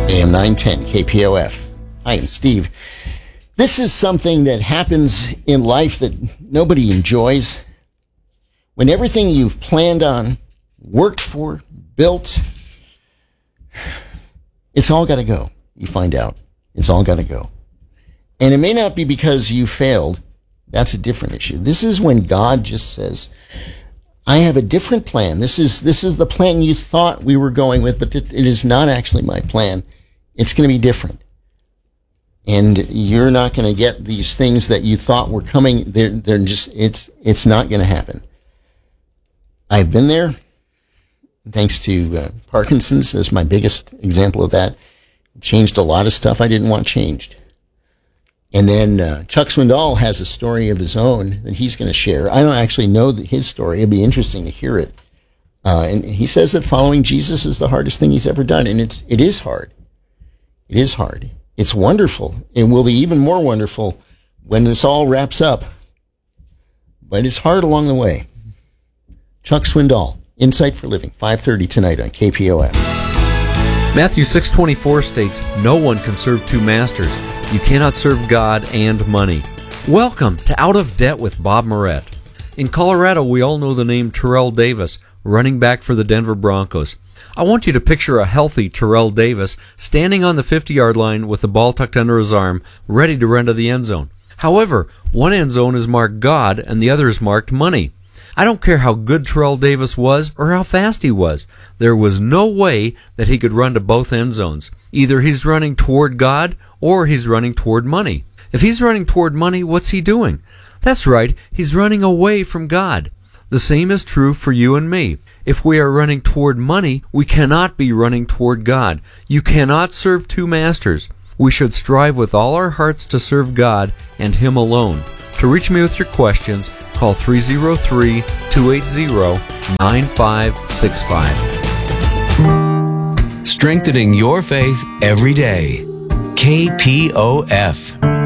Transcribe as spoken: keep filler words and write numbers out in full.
A M nine ten, K P O F. Hi, I'm Steve. This is something that happens in life that nobody enjoys. When everything you've planned on, worked for, built, it's all got to go. You find out. It's all got to go. And it may not be because you failed. That's a different issue. This is when God just says, I have a different plan. This is this is the plan you thought we were going with, but it is not actually my plan. It's going to be different. And you're not going to get these things that you thought were coming. They're, they're just, it's, it's not going to happen. I've been there. Thanks to uh, Parkinson's as my biggest example of that. Changed a lot of stuff I didn't want changed. And then uh, Chuck Swindoll has a story of his own that he's going to share. I don't actually know his story. It'd be interesting to hear it. Uh, and he says that following Jesus is the hardest thing he's ever done. And it's, it is hard. It is hard. It's wonderful. It will be even more wonderful when this all wraps up. But it's hard along the way. Chuck Swindoll, Insight for Living, five thirty tonight on K P O F. Matthew six twenty-four states, no one can serve two masters. You cannot serve God and money. Welcome to Out of Debt with Bob Moret. In Colorado, we all know the name Terrell Davis, running back for the Denver Broncos. I want you to picture a healthy Terrell Davis standing on the fifty-yard line with the ball tucked under his arm, ready to run to the end zone. However, one end zone is marked God and the other is marked money. I don't care how good Terrell Davis was or how fast he was. There was no way that he could run to both end zones. Either he's running toward God or he's running toward money. If he's running toward money, what's he doing? That's right, he's running away from God. The same is true for you and me. If we are running toward money, we cannot be running toward God. You cannot serve two masters. We should strive with all our hearts to serve God and Him alone. To reach me with your questions, call three oh three, two eight zero, nine five six five. Strengthening your faith every day. K P O F.